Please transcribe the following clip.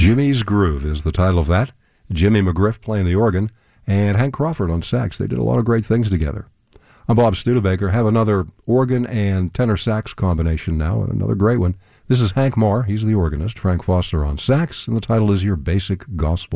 Jimmy's Groove is the title of that. Jimmy McGriff playing the organ, and Hank Crawford on sax. They did a lot of great things together. I'm Bob Studebaker. Have another organ and tenor sax combination now, another great one. This is Hank Marr. He's the organist. Frank Foster on sax, and the title is Your Basic Gospel